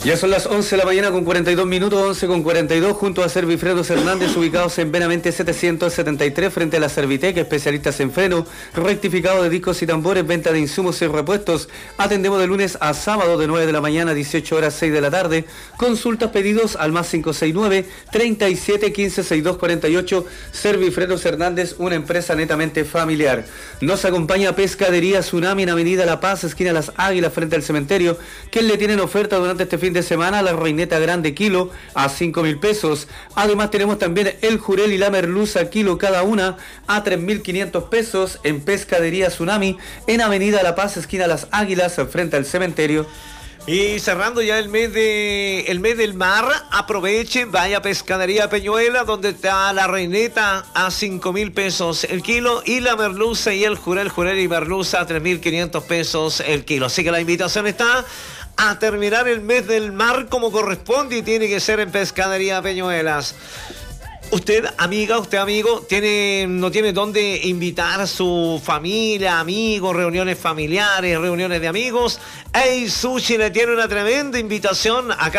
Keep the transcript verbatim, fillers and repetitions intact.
Ya son las once de la mañana con cuarenta y dos minutos, once con cuarenta y dos, junto a Servifrenos Hernández, ubicados en Benavente setecientos setenta y tres, frente a la Servitec, especialistas en freno, rectificado de discos y tambores, venta de insumos y repuestos. Atendemos de lunes a sábado de nueve de la mañana a dieciocho horas, seis de la tarde. Consultas, pedidos al más cinco seis nueve, treinta y siete, quince, sesenta y dos cuarenta y ocho. Servifrenos Hernández, una empresa netamente familiar. Nos acompaña Pescadería Tsunami en Avenida La Paz, esquina Las Águilas, frente al cementerio, que le tienen oferta durante este fin de semana la reineta grande kilo a cinco mil pesos. Además tenemos también el jurel y la merluza kilo cada una a tres mil quinientos pesos en Pescadería Tsunami en Avenida La Paz, esquina Las Águilas, frente al cementerio. Y cerrando ya el mes de el mes del mar, aprovechen, vaya a Pescadería Peñuela, donde está la reineta a cinco mil pesos el kilo y la merluza y el jurel, jurel y merluza a tres mil quinientos pesos el kilo. Así que la invitación está a terminar el mes del mar como corresponde y tiene que ser en Pescadería Peñuelas. Usted, amiga, usted, amigo, tiene, no tiene dónde invitar a su familia, amigos, reuniones familiares, reuniones de amigos. Hey Sushi le tiene una tremenda invitación acá